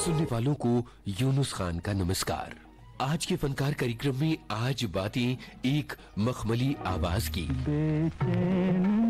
सुनने वालों को यूनुस खान का नमस्कार। आज के फनकार कार्यक्रम में आज बातें एक मखमली आवाज की।